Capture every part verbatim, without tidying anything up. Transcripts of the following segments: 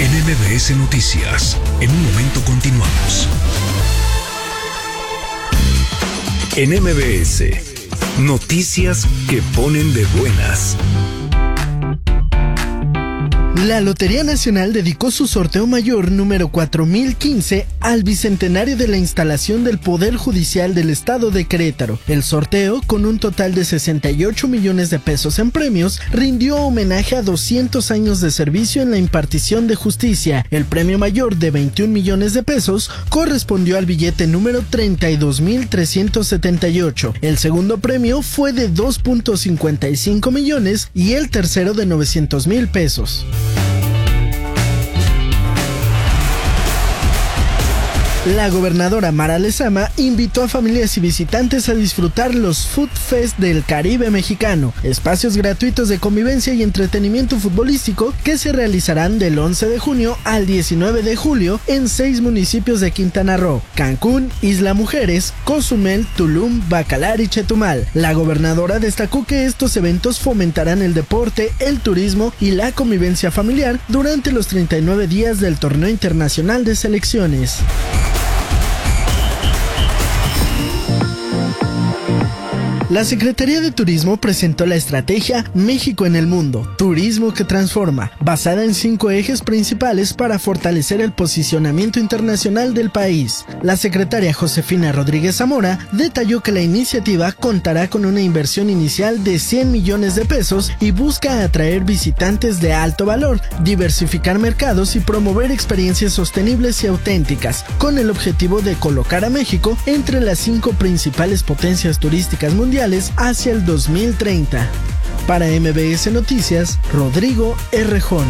en M B S Noticias. En un momento continuamos. En M B S, noticias que ponen de buenas. La Lotería Nacional dedicó su sorteo mayor número cuatro mil quince al bicentenario de la instalación del Poder Judicial del Estado de Querétaro. El sorteo, con un total de sesenta y ocho millones de pesos en premios, rindió homenaje a doscientos años de servicio en la impartición de justicia. El premio mayor de veintiún millones de pesos correspondió al billete número treinta y dos mil trescientos setenta y ocho. El segundo premio fue de dos punto cincuenta y cinco millones y el tercero de novecientos mil pesos. La gobernadora Mara Lezama invitó a familias y visitantes a disfrutar los Food Fest del Caribe mexicano, espacios gratuitos de convivencia y entretenimiento futbolístico que se realizarán del once de junio al diecinueve de julio en seis municipios de Quintana Roo: Cancún, Isla Mujeres, Cozumel, Tulum, Bacalar y Chetumal. La gobernadora destacó que estos eventos fomentarán el deporte, el turismo y la convivencia familiar durante los treinta y nueve días del Torneo Internacional de Selecciones. La Secretaría de Turismo presentó la estrategia México en el Mundo, Turismo que Transforma, basada en cinco ejes principales para fortalecer el posicionamiento internacional del país. La secretaria Josefina Rodríguez Zamora detalló que la iniciativa contará con una inversión inicial de cien millones de pesos y busca atraer visitantes de alto valor, diversificar mercados y promover experiencias sostenibles y auténticas, con el objetivo de colocar a México entre las cinco principales potencias turísticas mundiales hacia el dos mil treinta. Para M B S Noticias, Rodrigo Errejón.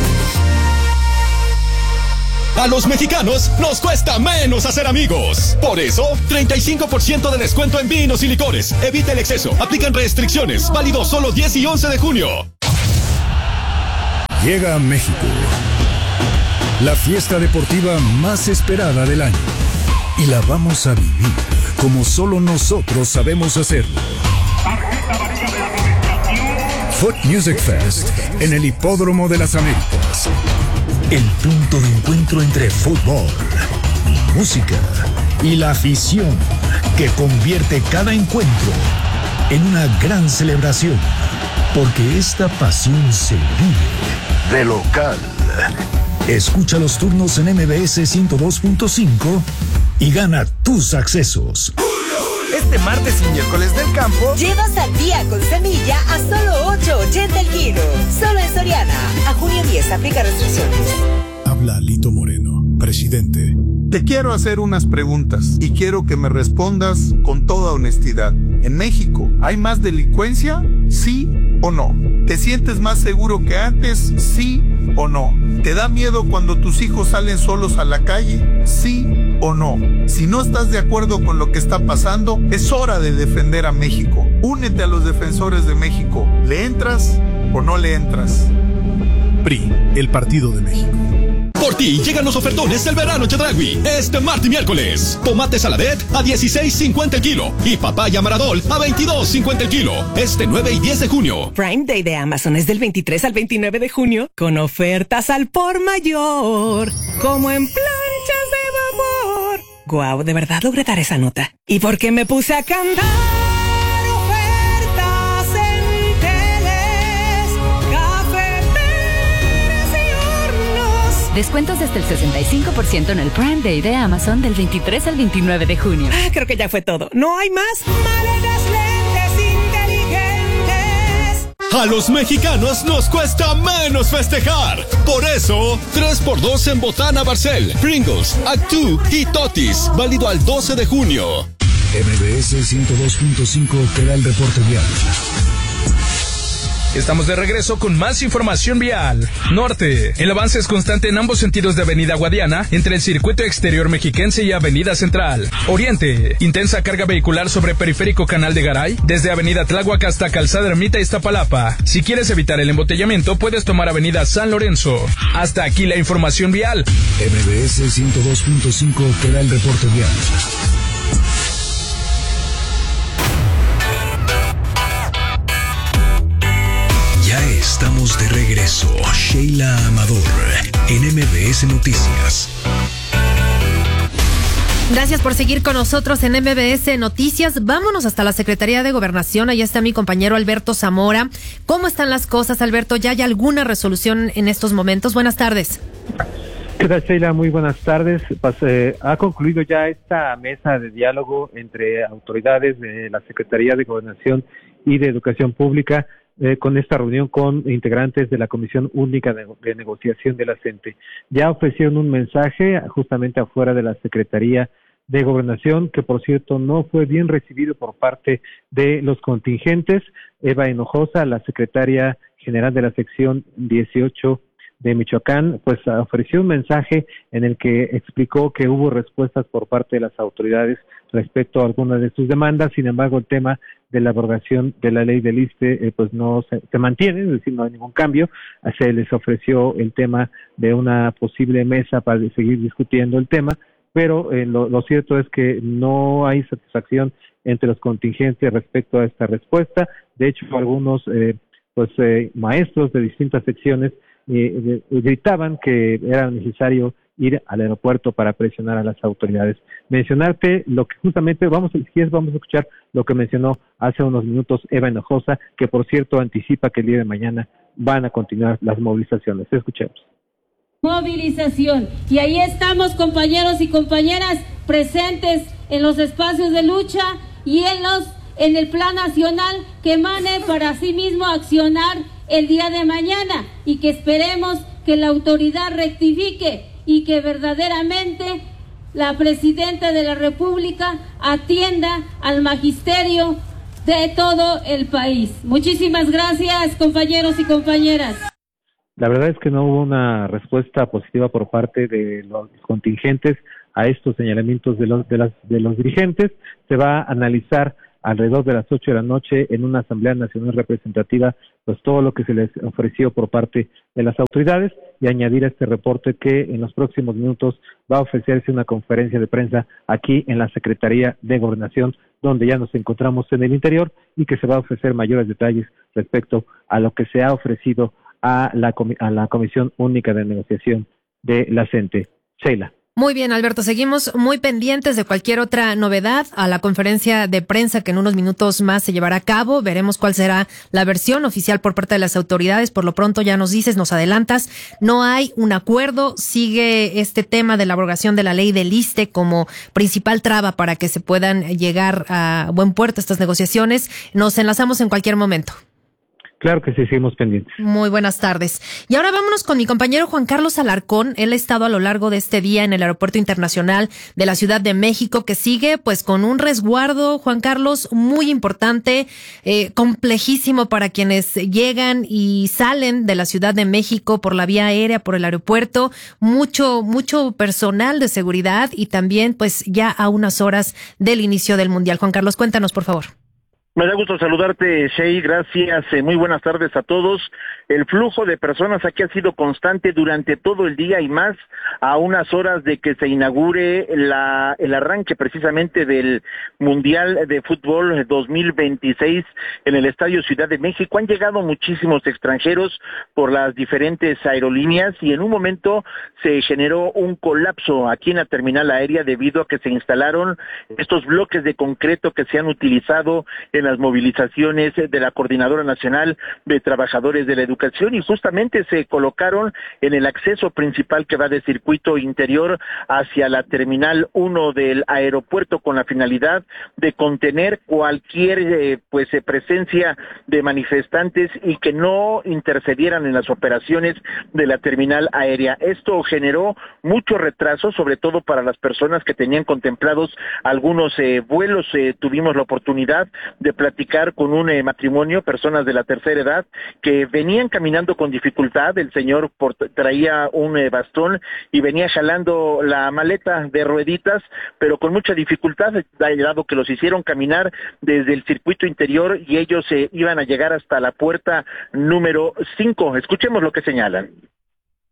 A los mexicanos nos cuesta menos hacer amigos. Por eso, treinta y cinco por ciento de descuento en vinos y licores. Evita el exceso. Aplican restricciones. Válido solo diez y once de junio. Llega a México la fiesta deportiva más esperada del año. Y la vamos a vivir como solo nosotros sabemos hacerlo. Foot Music Fest en el Hipódromo de las Américas. El punto de encuentro entre fútbol, música y la afición que convierte cada encuentro en una gran celebración. Porque esta pasión se vive de local. Escucha los turnos en M B S ciento dos punto cinco y gana tus accesos. Este martes y miércoles del campo, lleva sandía con semilla a solo ocho ochenta el kilo. Solo en Soriana. A junio diez, aplica restricciones. Habla Lito Moreno, presidente. Te quiero hacer unas preguntas y quiero que me respondas con toda honestidad. ¿En México hay más delincuencia? ¿Sí o no? ¿Te sientes más seguro que antes? ¿Sí o no? ¿Te da miedo cuando tus hijos salen solos a la calle? ¿Sí o no? Si no estás de acuerdo con lo que está pasando, es hora de defender a México. Únete a los defensores de México. ¿Le entras o no le entras? P R I, el Partido de México. Por ti llegan los ofertones del verano Chedraui. Este martes y miércoles. Tomate saladet a dieciséis cincuenta el kilo. Y papaya maradol a veintidós cincuenta el kilo. Este nueve y diez de junio. Prime Day de Amazon es del veintitrés al veintinueve de junio. Con ofertas al por mayor. Como en planchas de vapor. Guau, de verdad logré dar esa nota. ¿Y por qué me puse a cantar? Descuentos hasta el sesenta y cinco por ciento en el Prime Day de Amazon del veintitrés al veintinueve de junio. Ah, creo que ya fue todo. ¿No hay más? Maletas, lentes inteligentes. A los mexicanos nos cuesta menos festejar. Por eso, tres por dos en Botana Barcel, Pringles, Actu y Totis. Válido al doce de junio. M B S ciento dos punto cinco te da el reporte vial. Estamos de regreso con más información vial. Norte. El avance es constante en ambos sentidos de Avenida Guadiana, entre el Circuito Exterior Mexiquense y Avenida Central. Oriente. Intensa carga vehicular sobre Periférico Canal de Garay, desde Avenida Tláhuac hasta Calzada Ermita Iztapalapa. Si quieres evitar el embotellamiento, puedes tomar Avenida San Lorenzo. Hasta aquí la información vial. M B S ciento dos punto cinco te da el reporte vial. Estamos de regreso. Sheila Amador, en M B S Noticias. Gracias por seguir con nosotros en M B S Noticias. Vámonos hasta la Secretaría de Gobernación. Allá está mi compañero Alberto Zamora. ¿Cómo están las cosas, Alberto? ¿Ya hay alguna resolución en estos momentos? Buenas tardes. ¿Qué tal, Sheila? Muy buenas tardes. Pues, eh, ha concluido ya esta mesa de diálogo entre autoridades de la Secretaría de Gobernación y de Educación Pública, eh, con esta reunión con integrantes de la Comisión Única de, de Negociación de la CENTE. Ya ofrecieron un mensaje justamente afuera de la Secretaría de Gobernación, que por cierto no fue bien recibido por parte de los contingentes. Eva Hinojosa, la secretaria general de la sección dieciocho de Michoacán, pues ofreció un mensaje en el que explicó que hubo respuestas por parte de las autoridades respecto a algunas de sus demandas. Sin embargo, el tema de la abrogación de la ley del ISSSTE eh, pues no se, se mantiene, es decir, no hay ningún cambio. Se les ofreció el tema de una posible mesa para seguir discutiendo el tema, pero eh, lo, lo cierto es que no hay satisfacción entre los contingentes respecto a esta respuesta. De hecho, algunos eh, pues eh, maestros de distintas secciones eh, gritaban que era necesario ir al aeropuerto para presionar a las autoridades. Mencionarte lo que justamente, vamos, si quieres, vamos a escuchar lo que mencionó hace unos minutos Eva Hinojosa, que por cierto anticipa que el día de mañana van a continuar las movilizaciones. Escuchemos. Movilización. Y ahí estamos, compañeros y compañeras, presentes en los espacios de lucha y en los en el plan nacional que emane para sí mismo accionar el día de mañana, y que esperemos que la autoridad rectifique y que verdaderamente la Presidenta de la República atienda al magisterio de todo el país. Muchísimas gracias, compañeros y compañeras. La verdad es que no hubo una respuesta positiva por parte de los contingentes a estos señalamientos de los de las de los dirigentes. Se va a analizar alrededor de las ocho de la noche en una Asamblea Nacional Representativa pues todo lo que se les ofreció por parte de las autoridades, y añadir a este reporte que en los próximos minutos va a ofrecerse una conferencia de prensa aquí en la Secretaría de Gobernación, donde ya nos encontramos en el interior, y que se va a ofrecer mayores detalles respecto a lo que se ha ofrecido a la, a la Comisión Única de Negociación de la CENTE. Sheila. Muy bien, Alberto, seguimos muy pendientes de cualquier otra novedad a la conferencia de prensa que en unos minutos más se llevará a cabo. Veremos cuál será la versión oficial por parte de las autoridades. Por lo pronto ya nos dices, nos adelantas, no hay un acuerdo, sigue este tema de la abrogación de la ley del ISSSTE como principal traba para que se puedan llegar a buen puerto estas negociaciones. Nos enlazamos en cualquier momento. Claro que sí, seguimos pendientes. Muy buenas tardes. Y ahora vámonos con mi compañero Juan Carlos Alarcón. Él ha estado a lo largo de este día en el Aeropuerto Internacional de la Ciudad de México, que sigue pues con un resguardo, Juan Carlos, muy importante, eh, complejísimo para quienes llegan y salen de la Ciudad de México por la vía aérea, por el aeropuerto. Mucho, mucho personal de seguridad, y también pues ya a unas horas del inicio del Mundial. Juan Carlos, cuéntanos, por favor. Me da gusto saludarte, Shey, gracias, eh, muy buenas tardes a todos. El flujo de personas aquí ha sido constante durante todo el día, y más a unas horas de que se inaugure la, el arranque precisamente del Mundial de Fútbol dos mil veintiséis en el Estadio Ciudad de México. Han llegado muchísimos extranjeros por las diferentes aerolíneas, y en un momento se generó un colapso aquí en la terminal aérea debido a que se instalaron estos bloques de concreto que se han utilizado en las movilizaciones de la Coordinadora Nacional de Trabajadores de la Educación, y justamente se colocaron en el acceso principal que va de circuito interior hacia la terminal uno del aeropuerto, con la finalidad de contener cualquier eh, pues eh, presencia de manifestantes y que no intercedieran en las operaciones de la terminal aérea. Esto generó mucho retraso, sobre todo para las personas que tenían contemplados algunos eh, vuelos. Eh, tuvimos la oportunidad de platicar con un eh, matrimonio, personas de la tercera edad, que venían caminando con dificultad. El señor port- traía un eh, bastón y venía jalando la maleta de rueditas, pero con mucha dificultad, dado que los hicieron caminar desde el circuito interior, y ellos eh, iban a llegar hasta la puerta número cinco. Escuchemos lo que señalan.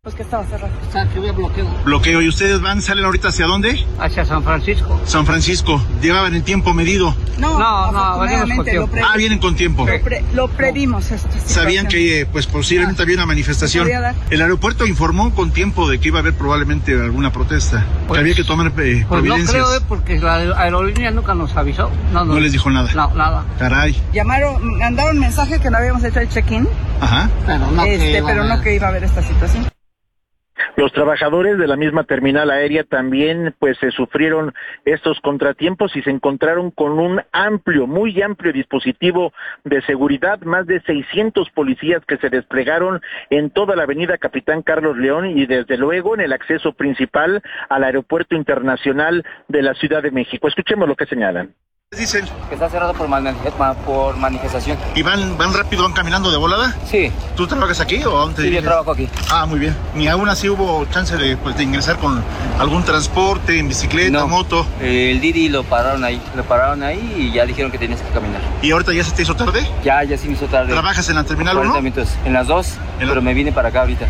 Pues que estaba cerrado. Está que había bloqueo. Bloqueo. ¿Y ustedes van, salen ahorita hacia dónde? Hacia San Francisco. San Francisco. ¿Llevaban el tiempo medido? No, no, no, venimos con tiempo. Pre- ah, vienen con tiempo. Lo, pre- lo previmos esta situación. Sabían que pues posiblemente ah, había una manifestación. El aeropuerto informó con tiempo de que iba a haber probablemente alguna protesta. Pues, que había que tomar eh, pues providencias. No creo, eh, porque la aerolínea nunca nos avisó. No, no, no les dijo nada. No, nada. Caray. Llamaron, mandaron mensaje que no habíamos hecho el check-in. Ajá. Pero no, este, que, pero no que iba a haber esta situación. Los trabajadores de la misma terminal aérea también pues se sufrieron estos contratiempos y se encontraron con un amplio, muy amplio dispositivo de seguridad, más de seiscientos policías que se desplegaron en toda la avenida Capitán Carlos León y desde luego en el acceso principal al Aeropuerto Internacional de la Ciudad de México. Escuchemos lo que señalan. Dicen que está cerrado por, mani- por manifestación. ¿Y van, van rápido, van caminando de volada? Sí. ¿Tú trabajas aquí o dónde? Sí, yo trabajo aquí. Ah, muy bien. ¿Ni aún así hubo chance de, pues, de ingresar con algún transporte, en bicicleta, no. moto? Eh, el Didi lo pararon ahí, lo pararon ahí y ya dijeron que tenías que caminar. ¿Y ahorita ya se te hizo tarde? Ya, ya se me hizo tarde. ¿Trabajas en la terminal uno? Minutos. En las dos, ¿En pero la... me vine para acá ahorita.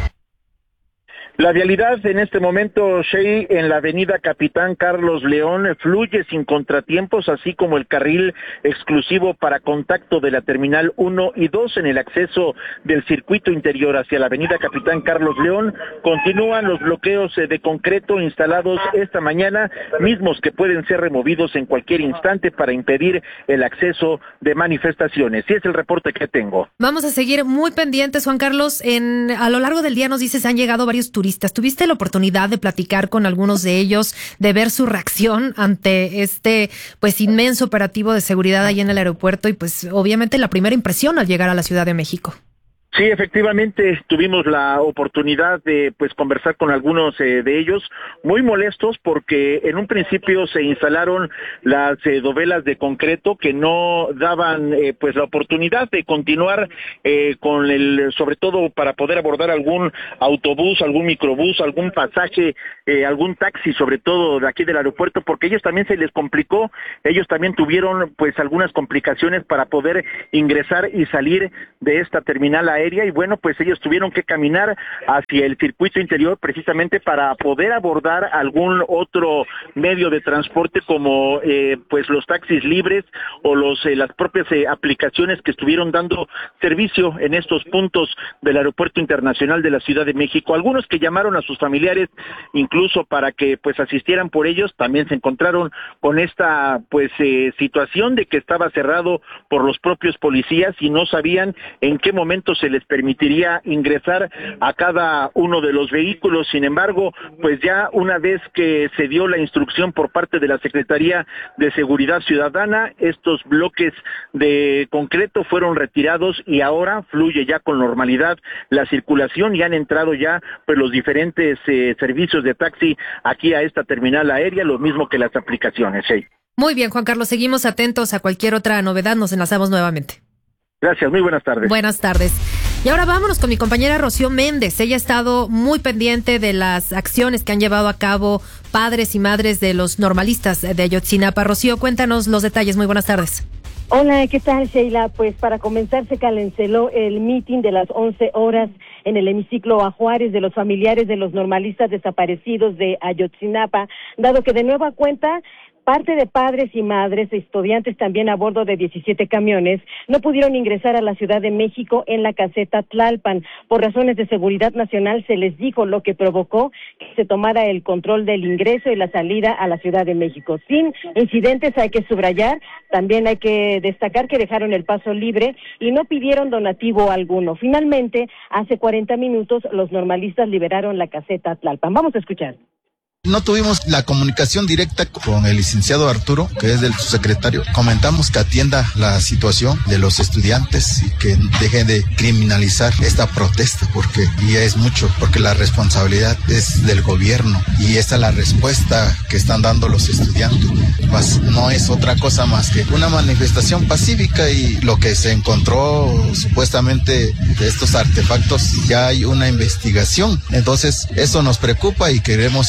La vialidad en este momento, Shey, en la avenida Capitán Carlos León fluye sin contratiempos, así como el carril exclusivo para contacto de la Terminal uno y dos en el acceso del circuito interior hacia la avenida Capitán Carlos León. Continúan los bloqueos de concreto instalados esta mañana, mismos que pueden ser removidos en cualquier instante para impedir el acceso de manifestaciones. Y es el reporte que tengo. Vamos a seguir muy pendientes, Juan Carlos. En, a lo largo del día nos dices, han llegado varios turistas. ¿Tuviste la oportunidad de platicar con algunos de ellos, de ver su reacción ante este pues inmenso operativo de seguridad ahí en el aeropuerto y pues obviamente la primera impresión al llegar a la Ciudad de México? Sí, efectivamente, tuvimos la oportunidad de pues conversar con algunos eh, de ellos, muy molestos porque en un principio se instalaron las eh, dovelas de concreto que no daban eh, pues la oportunidad de continuar eh, con el, sobre todo para poder abordar algún autobús, algún microbús, algún pasaje, eh, algún taxi, sobre todo de aquí del aeropuerto, porque ellos también se les complicó, ellos también tuvieron pues algunas complicaciones para poder ingresar y salir de esta terminal aérea. Y bueno, pues ellos tuvieron que caminar hacia el circuito interior precisamente para poder abordar algún otro medio de transporte como eh, pues los taxis libres o los eh, las propias eh, aplicaciones que estuvieron dando servicio en estos puntos del Aeropuerto Internacional de la Ciudad de México. Algunos que llamaron a sus familiares incluso para que pues asistieran por ellos, también se encontraron con esta pues eh, situación de que estaba cerrado por los propios policías y no sabían en qué momento se les permitiría ingresar a cada uno de los vehículos. Sin embargo, pues ya una vez que se dio la instrucción por parte de la Secretaría de Seguridad Ciudadana, estos bloques de concreto fueron retirados y ahora fluye ya con normalidad la circulación y han entrado ya pues los diferentes eh, servicios de taxi aquí a esta terminal aérea, lo mismo que las aplicaciones. ¿Sí? Muy bien, Juan Carlos, seguimos atentos a cualquier otra novedad, nos enlazamos nuevamente. Gracias, muy buenas tardes. Buenas tardes. Y ahora vámonos con mi compañera Rocío Méndez. Ella ha estado muy pendiente de las acciones que han llevado a cabo padres y madres de los normalistas de Ayotzinapa. Rocío, cuéntanos los detalles. Muy buenas tardes. Hola, ¿qué tal, Sheila? Pues para comenzar se canceló el mitin de las once horas en el hemiciclo a Juárez de los familiares de los normalistas desaparecidos de Ayotzinapa, dado que de nueva cuenta parte de padres y madres, estudiantes también a bordo de diecisiete camiones, no pudieron ingresar a la Ciudad de México en la caseta Tlalpan. Por razones de seguridad nacional se les dijo, lo que provocó que se tomara el control del ingreso y la salida a la Ciudad de México. Sin incidentes, hay que subrayar, también hay que destacar que dejaron el paso libre y no pidieron donativo alguno. Finalmente, hace cuarenta minutos, los normalistas liberaron la caseta Tlalpan. Vamos a escuchar. No tuvimos la comunicación directa con el licenciado Arturo, que es el subsecretario. Comentamos que atienda la situación de los estudiantes y que deje de criminalizar esta protesta, porque ya es mucho, porque la responsabilidad es del gobierno y esta es la respuesta que están dando los estudiantes. Pues no es otra cosa más que una manifestación pacífica y lo que se encontró supuestamente de estos artefactos, ya hay una investigación. Entonces eso nos preocupa y queremos que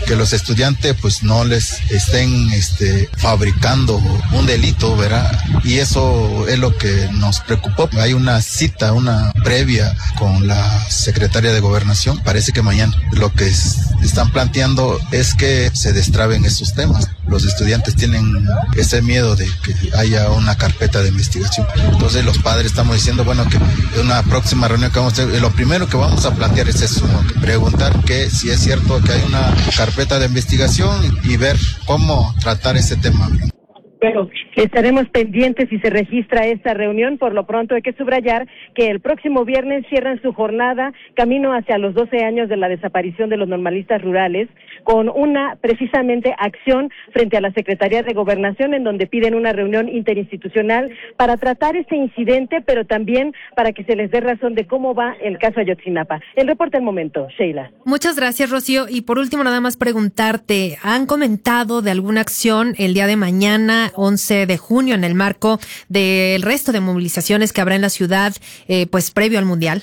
que los estudiantes pues no les estén este, fabricando un delito, ¿verdad? Y eso es lo que nos preocupó. Hay una cita, una previa con la secretaria de Gobernación. Parece que mañana lo que es, están planteando es que se destraben estos temas. Los estudiantes tienen ese miedo de que haya una carpeta de investigación. Entonces los padres estamos diciendo, bueno, que en una próxima reunión que vamos a tener, lo primero que vamos a plantear es eso, ¿no? Preguntar que si es cierto que hay una carpeta de investigación y ver cómo tratar ese tema. Pero estaremos pendientes si se registra esta reunión. Por lo pronto hay que subrayar que el próximo viernes cierran su jornada camino hacia los doce años de la desaparición de los normalistas rurales, con una precisamente acción frente a la Secretaría de Gobernación, en donde piden una reunión interinstitucional para tratar este incidente, pero también para que se les dé razón de cómo va el caso Ayotzinapa. El reporte al momento, Sheila. Muchas gracias, Rocío. Y por último, nada más preguntarte, ¿han comentado de alguna acción el día de mañana, once de junio, en el marco del resto de movilizaciones que habrá en la ciudad, eh, pues previo al Mundial?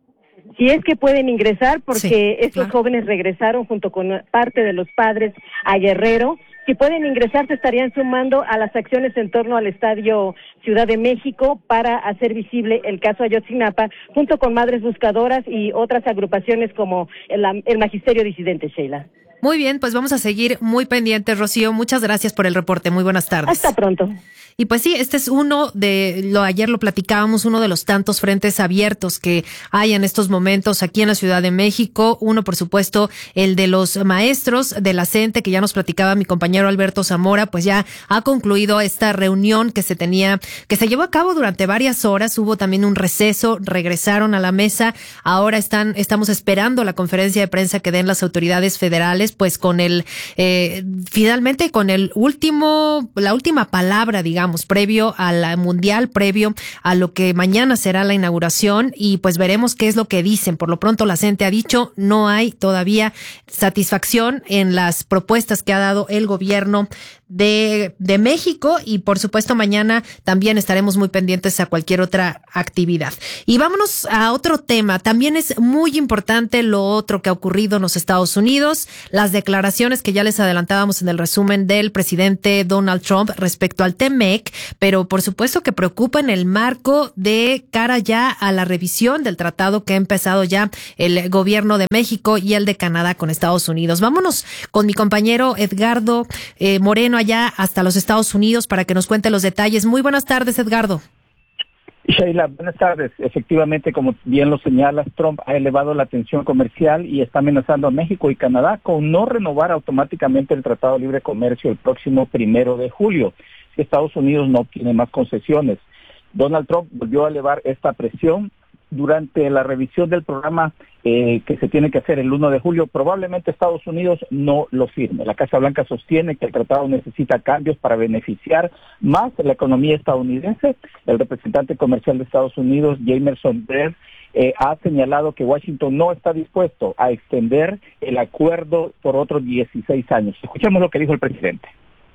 Si es que pueden ingresar, porque sí, estos claro. jóvenes regresaron junto con parte de los padres a Guerrero. Si pueden ingresar, se estarían sumando a las acciones en torno al Estadio Ciudad de México para hacer visible el caso Ayotzinapa, junto con Madres Buscadoras y otras agrupaciones como el, el Magisterio Disidente, Sheila. Muy bien, pues vamos a seguir muy pendientes, Rocío. Muchas gracias por el reporte. Muy buenas tardes. Hasta pronto. Y pues sí, este es uno de, lo ayer lo platicábamos, uno de los tantos frentes abiertos que hay en estos momentos aquí en la Ciudad de México. Uno, por supuesto, el de los maestros de la CENTE, que ya nos platicaba mi compañero Alberto Zamora, pues ya ha concluido esta reunión que se tenía, que se llevó a cabo durante varias horas. Hubo también un receso, regresaron a la mesa. Ahora están, estamos esperando la conferencia de prensa que den las autoridades federales, pues con el, eh, finalmente con el último, la última palabra, digamos, previo al Mundial, previo a lo que mañana será la inauguración, y pues veremos qué es lo que dicen. Por lo pronto la CENTE ha dicho no hay todavía satisfacción en las propuestas que ha dado el gobierno de, de México, y por supuesto mañana también estaremos muy pendientes a cualquier otra actividad. Y vámonos a otro tema. También es muy importante lo otro que ha ocurrido en los Estados Unidos, las declaraciones que ya les adelantábamos en el resumen del presidente Donald Trump respecto al TEMEC, pero por supuesto que preocupa en el marco de cara ya a la revisión del tratado que ha empezado ya el gobierno de México y el de Canadá con Estados Unidos. Vámonos con mi compañero Edgardo eh, Moreno allá hasta los Estados Unidos para que nos cuente los detalles. Muy buenas tardes, Edgardo. Sheila, buenas tardes. Efectivamente, como bien lo señalas, Trump ha elevado la tensión comercial y está amenazando a México y Canadá con no renovar automáticamente el Tratado de Libre Comercio el próximo primero de julio. Si Estados Unidos no obtiene más concesiones. Donald Trump volvió a elevar esta presión durante la revisión del programa eh, que se tiene que hacer el uno de julio. Probablemente Estados Unidos no lo firme. La Casa Blanca sostiene que el tratado necesita cambios para beneficiar más la economía estadounidense. El representante comercial de Estados Unidos, Jameson Brett, eh, ha señalado que Washington no está dispuesto a extender el acuerdo por otros dieciséis años. Escuchemos lo que dijo el presidente.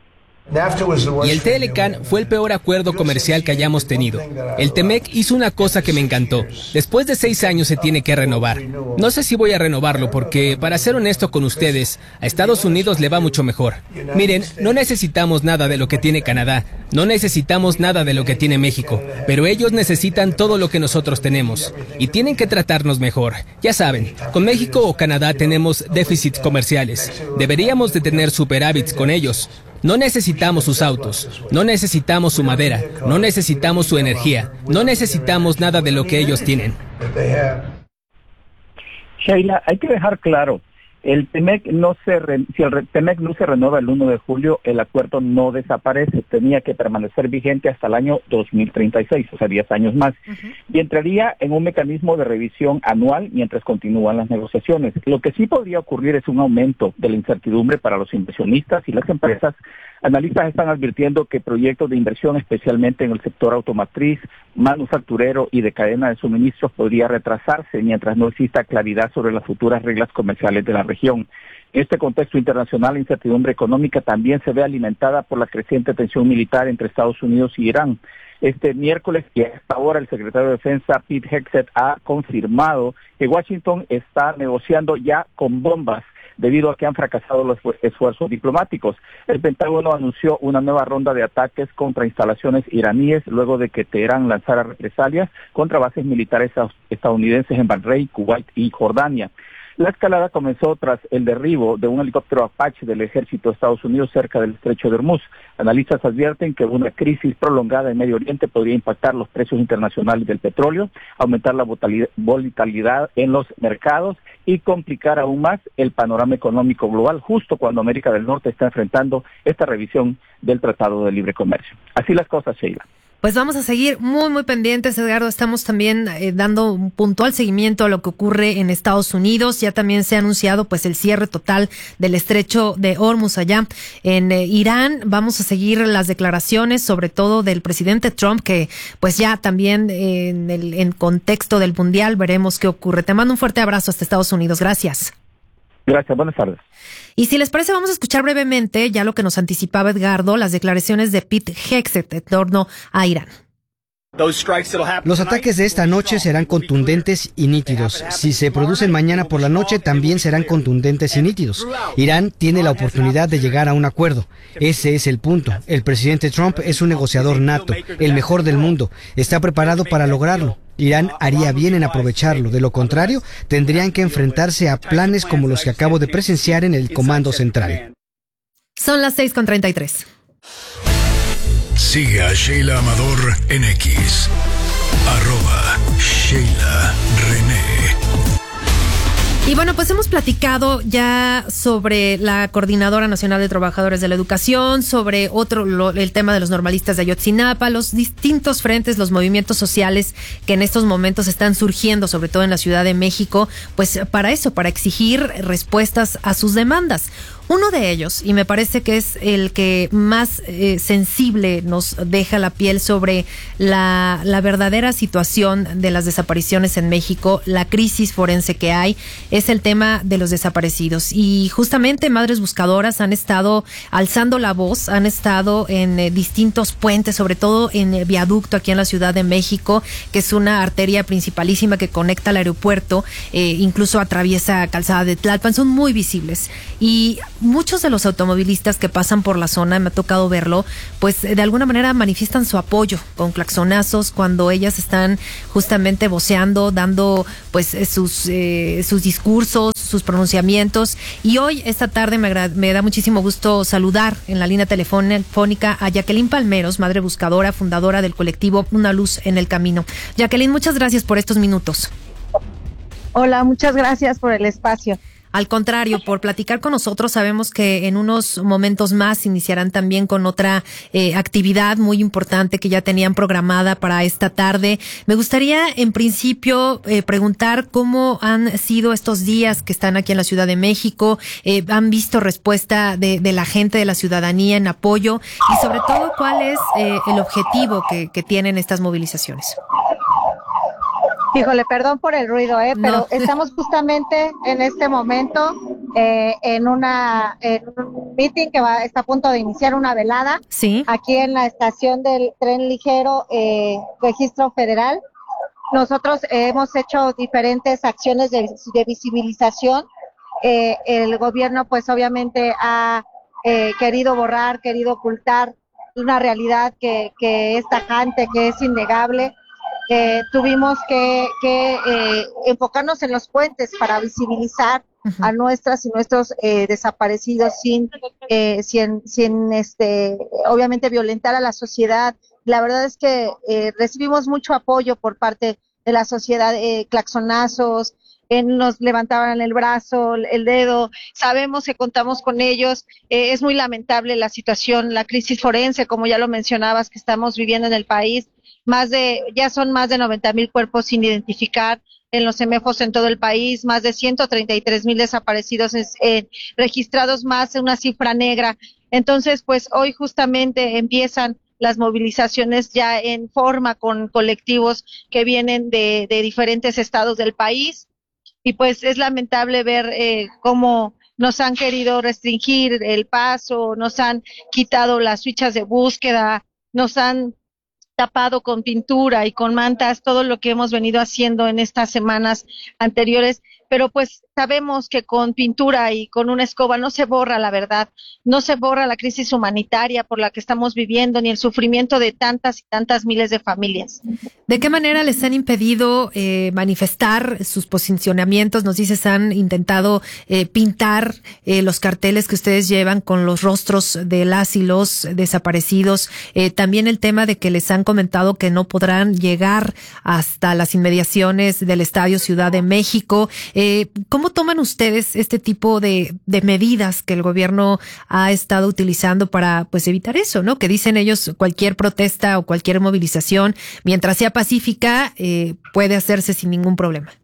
Y el T L C A N fue el peor acuerdo comercial que hayamos tenido. El TEMEC hizo una cosa que me encantó. Después de seis años se tiene que renovar. No sé si voy a renovarlo porque, para ser honesto con ustedes, a Estados Unidos le va mucho mejor. Miren, no necesitamos nada de lo que tiene Canadá, no necesitamos nada de lo que tiene México, pero ellos necesitan todo lo que nosotros tenemos y tienen que tratarnos mejor. Ya saben, con México o Canadá tenemos déficits comerciales. Deberíamos de tener superávits con ellos. No necesitamos sus autos, no necesitamos su madera, no necesitamos su energía, no necesitamos nada de lo que ellos tienen. Sheila, hay que dejar claro, el TEMEC no se re, si el TEMEC no se renueva el uno de julio, el acuerdo no desaparece, tenía que permanecer vigente hasta el año dos mil treinta y seis, o sea, diez años más, uh-huh. y entraría en un mecanismo de revisión anual mientras continúan las negociaciones. Lo que sí podría ocurrir es un aumento de la incertidumbre para los inversionistas y las empresas. Analistas están advirtiendo que proyectos de inversión, especialmente en el sector automotriz, manufacturero y de cadena de suministros, podría retrasarse mientras no exista claridad sobre las futuras reglas comerciales de la región. En este contexto internacional, la incertidumbre económica también se ve alimentada por la creciente tensión militar entre Estados Unidos y Irán. Este miércoles, y a esta hora, el secretario de Defensa, Pete Hegseth, ha confirmado que Washington está negociando ya con bombas debido a que han fracasado los esfuerzos diplomáticos. El Pentágono anunció una nueva ronda de ataques contra instalaciones iraníes luego de que Teherán lanzara represalias contra bases militares estadounidenses en Bahrein, Kuwait y Jordania. La escalada comenzó tras el derribo de un helicóptero Apache del ejército de Estados Unidos cerca del estrecho de Hormuz. Analistas advierten que una crisis prolongada en Medio Oriente podría impactar los precios internacionales del petróleo, aumentar la volatilidad en los mercados y complicar aún más el panorama económico global, justo cuando América del Norte está enfrentando esta revisión del Tratado de Libre Comercio. Así las cosas, Sheila. Pues vamos a seguir muy, muy pendientes, Edgardo. Estamos también eh, dando un puntual seguimiento a lo que ocurre en Estados Unidos. Ya también se ha anunciado pues el cierre total del estrecho de Hormuz allá en eh, Irán. Vamos a seguir las declaraciones, sobre todo del presidente Trump, que pues ya también eh, en el en contexto del mundial veremos qué ocurre. Te mando un fuerte abrazo hasta Estados Unidos. Gracias. Gracias, buenas tardes. Y si les parece, vamos a escuchar brevemente, ya lo que nos anticipaba Edgardo, las declaraciones de Pete Hegseth en torno a Irán. Los ataques de esta noche serán contundentes y nítidos. Si se producen mañana por la noche, también serán contundentes y nítidos. Irán tiene la oportunidad de llegar a un acuerdo. Ese es el punto. El presidente Trump es un negociador nato, el mejor del mundo. Está preparado para lograrlo. Irán haría bien en aprovecharlo. De lo contrario, tendrían que enfrentarse a planes como los que acabo de presenciar en el Comando Central. Son las seis con treinta y tres. Sigue a Sheila Amador en X, arroba Sheila René. Y bueno, pues hemos platicado ya sobre la Coordinadora Nacional de Trabajadores de la Educación, sobre otro lo, el tema de los normalistas de Ayotzinapa, los distintos frentes, los movimientos sociales que en estos momentos están surgiendo, sobre todo en la Ciudad de México, pues para eso, para exigir respuestas a sus demandas. Uno de ellos, y me parece que es el que más eh, sensible nos deja la piel sobre la, la verdadera situación de las desapariciones en México, la crisis forense que hay, es el tema de los desaparecidos. Y justamente Madres Buscadoras han estado alzando la voz, han estado en eh, distintos puentes, sobre todo en el viaducto aquí en la Ciudad de México, que es una arteria principalísima que conecta al aeropuerto, eh, incluso atraviesa Calzada de Tlalpan, son muy visibles. Y muchos de los automovilistas que pasan por la zona, me ha tocado verlo, pues de alguna manera manifiestan su apoyo con claxonazos cuando ellas están justamente voceando, dando pues sus eh, sus discursos, sus pronunciamientos. Y hoy, esta tarde, me, agra- me da muchísimo gusto saludar en la línea telefónica a Jacqueline Palmeros, madre buscadora, fundadora del colectivo Una Luz en el Camino. Jacqueline, muchas gracias por estos minutos. Hola, muchas gracias por el espacio. Al contrario, por platicar con nosotros. Sabemos que en unos momentos más iniciarán también con otra eh, actividad muy importante que ya tenían programada para esta tarde. Me gustaría, en principio, eh, preguntar cómo han sido estos días que están aquí en la Ciudad de México. Eh, ¿Han visto respuesta de, de la gente, de la ciudadanía en apoyo? Y sobre todo, ¿cuál es eh, el objetivo que, que tienen estas movilizaciones? Híjole, perdón por el ruido, eh, pero no. Estamos justamente en este momento eh, en una en un meeting que va está a punto de iniciar una velada. Sí. Aquí en la estación del tren ligero eh, Registro Federal. Nosotros eh, hemos hecho diferentes acciones de, de visibilización. Eh, el gobierno, pues, obviamente ha eh, querido borrar, querido ocultar una realidad que que es tajante, que es innegable. Eh, tuvimos que, que eh, enfocarnos en los puentes para visibilizar uh-huh. a nuestras y nuestros eh, desaparecidos sin, eh, sin, sin este, obviamente violentar a la sociedad. La verdad es que eh, recibimos mucho apoyo por parte de la sociedad, eh, claxonazos, eh, nos levantaban el brazo, el dedo, sabemos que contamos con ellos. Eh, es muy lamentable la situación, la crisis forense, como ya lo mencionabas, que estamos viviendo en el país. Más de, ya son más de noventa mil cuerpos sin identificar en los semefos en todo el país, más de ciento treinta y tres mil desaparecidos eh, registrados, más una cifra negra. Entonces, pues hoy justamente empiezan las movilizaciones ya en forma con colectivos que vienen de, de diferentes estados del país. Y pues es lamentable ver eh, cómo nos han querido restringir el paso, nos han quitado las fichas de búsqueda, nos han tapado con pintura y con mantas todo lo que hemos venido haciendo en estas semanas anteriores, pero pues sabemos que con pintura y con una escoba no se borra la verdad, no se borra la crisis humanitaria por la que estamos viviendo, ni el sufrimiento de tantas y tantas miles de familias. ¿De qué manera les han impedido eh, manifestar sus posicionamientos? Nos dices, han intentado eh, pintar eh, los carteles que ustedes llevan con los rostros de las y los desaparecidos. Eh, también el tema de que les han comentado que no podrán llegar hasta las inmediaciones del Estadio Ciudad de México. Eh, ¿Cómo toman ustedes este tipo de, de medidas que el gobierno ha estado utilizando para pues evitar eso, ¿no? Que dicen ellos, cualquier protesta o cualquier movilización, mientras sea pacífica, eh, puede hacerse sin ningún problema.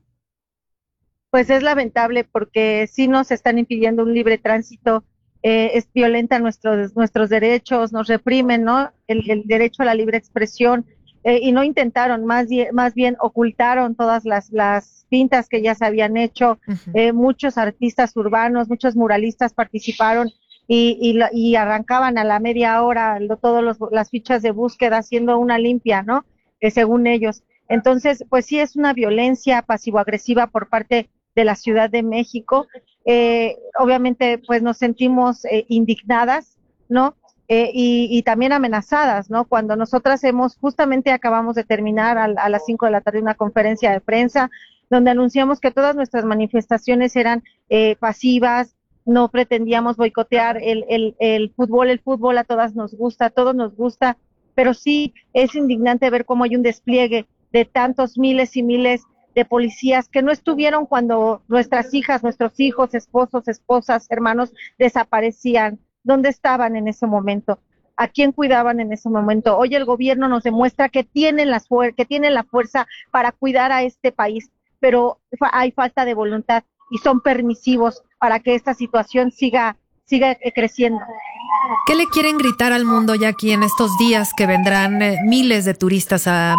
Pues es lamentable porque sí nos están impidiendo un libre tránsito, eh, es violenta nuestros nuestros derechos, nos reprimen, ¿no? El, el derecho a la libre expresión, eh, y no intentaron, más bien, más bien ocultaron todas las las pintas que ya se habían hecho. Uh-huh. eh, muchos artistas urbanos, muchos muralistas participaron y, y, y arrancaban a la media hora todas las fichas de búsqueda haciendo una limpia, ¿no? Eh, según ellos. Entonces, pues sí es una violencia pasivo-agresiva por parte de la Ciudad de México. Eh, obviamente, pues nos sentimos eh, indignadas, ¿no? Eh, y, y también amenazadas, ¿no? Cuando nosotras hemos, justamente acabamos de terminar a, a las cinco de la tarde una conferencia de prensa donde anunciamos que todas nuestras manifestaciones eran eh, pasivas, no pretendíamos boicotear el, el, el fútbol, el fútbol a todas nos gusta, a todos nos gusta, pero sí es indignante ver cómo hay un despliegue de tantos miles y miles de policías que no estuvieron cuando nuestras hijas, nuestros hijos, esposos, esposas, hermanos desaparecían. ¿Dónde estaban en ese momento? ¿A quién cuidaban en ese momento? Hoy el gobierno nos demuestra que tienen la, fuer- que tienen la fuerza para cuidar a este país, pero fa- hay falta de voluntad y son permisivos para que esta situación siga, siga creciendo. ¿Qué le quieren gritar al mundo ya aquí en estos días que vendrán eh, miles de turistas a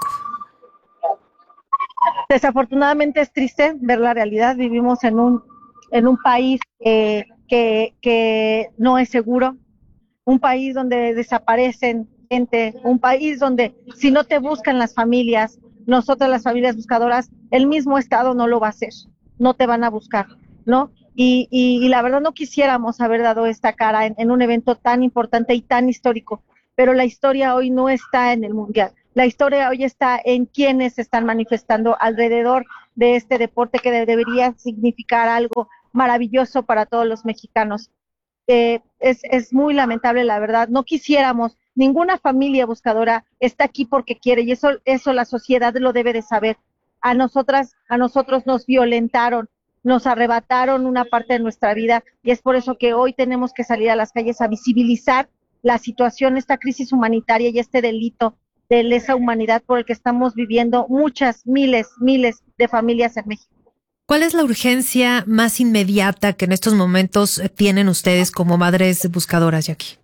México? Desafortunadamente es triste ver la realidad. Vivimos en un en un país eh, que que no es seguro, un país donde desaparecen gente, un país donde si no te buscan las familias, nosotras las familias buscadoras, el mismo Estado no lo va a hacer, no te van a buscar, ¿no? Y, y, y la verdad no quisiéramos haber dado esta cara en, en un evento tan importante y tan histórico, pero la historia hoy no está en el Mundial. La historia hoy está en quienes se están manifestando alrededor de este deporte que de, debería significar algo maravilloso para todos los mexicanos. Eh, es, es muy lamentable, la verdad. No quisiéramos, ninguna familia buscadora está aquí porque quiere, y eso, eso la sociedad lo debe de saber. A nosotras, a nosotros nos violentaron, nos arrebataron una parte de nuestra vida, y es por eso que hoy tenemos que salir a las calles a visibilizar la situación, esta crisis humanitaria y este delito de lesa humanidad por el que estamos viviendo muchas, miles, miles de familias en México. ¿Cuál es la urgencia más inmediata que en estos momentos tienen ustedes como madres buscadoras, Jackie?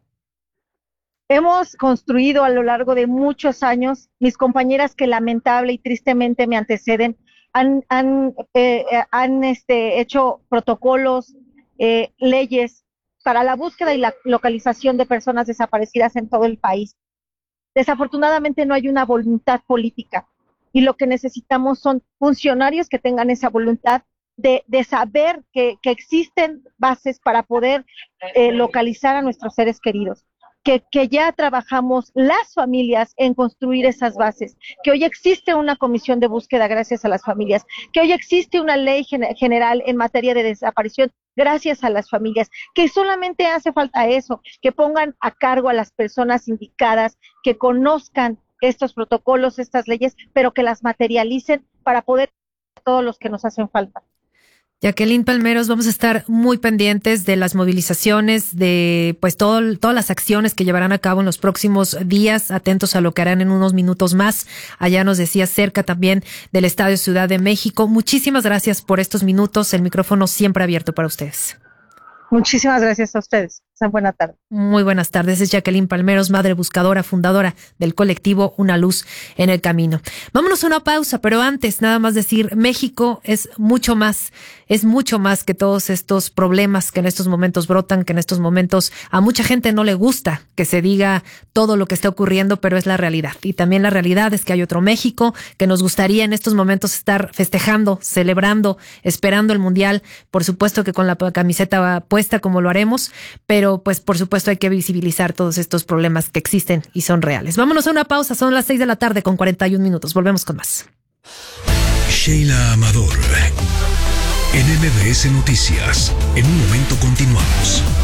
Hemos construido a lo largo de muchos años, mis compañeras que lamentable y tristemente me anteceden, han, han, eh, han este, hecho protocolos, eh, leyes para la búsqueda y la localización de personas desaparecidas en todo el país. Desafortunadamente no hay una voluntad política y lo que necesitamos son funcionarios que tengan esa voluntad de, de saber que, que existen bases para poder eh, localizar a nuestros seres queridos. Que, que ya trabajamos las familias en construir esas bases, que hoy existe una comisión de búsqueda gracias a las familias, que hoy existe una ley gen- general en materia de desaparición gracias a las familias, que solamente hace falta eso, que pongan a cargo a las personas indicadas, que conozcan estos protocolos, estas leyes, pero que las materialicen para poder a todos los que nos hacen falta. Jacqueline Palmeros, vamos a estar muy pendientes de las movilizaciones, de pues todo, todas las acciones que llevarán a cabo en los próximos días, atentos a lo que harán en unos minutos más. Allá nos decía cerca también del Estadio Ciudad de México. Muchísimas gracias por estos minutos, el micrófono siempre abierto para ustedes. Muchísimas gracias a ustedes. Pasen buena tarde. Muy buenas tardes. Es Jacqueline Palmeros, madre buscadora, fundadora del colectivo Una Luz en el Camino. Vámonos a una pausa, pero antes nada más decir, México es mucho más, es mucho más que todos estos problemas que en estos momentos brotan, que en estos momentos a mucha gente no le gusta que se diga todo lo que está ocurriendo, pero es la realidad. Y también la realidad es que hay otro México que nos gustaría en estos momentos estar festejando, celebrando, esperando el Mundial, por supuesto que con la camiseta puesta como lo haremos, pero pues por supuesto hay que visibilizar todos estos problemas que existen y son reales. Vámonos a una pausa, son las seis de la tarde con cuarenta y un minutos, volvemos con más. Sheila Amador, en M B S Noticias, en un momento continuamos.